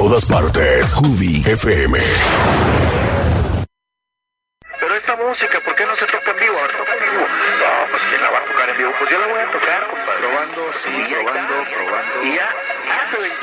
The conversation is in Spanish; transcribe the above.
todas partes. Jubí FM. Pero esta música, ¿por qué no se toca en vivo? A ver, toca en vivo. No, pues ¿quién la va a tocar en vivo? Pues yo la voy a tocar, compadre. Probando, sí, probando. Y ya, hace